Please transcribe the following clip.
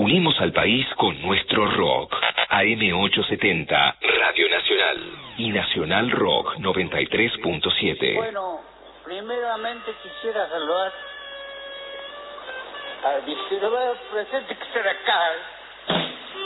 Unimos al país con nuestro rock. AM870, Radio Nacional. Y Nacional Rock 93.7. Bueno, primeramente quisiera saludar al distribuidor presente que está acá.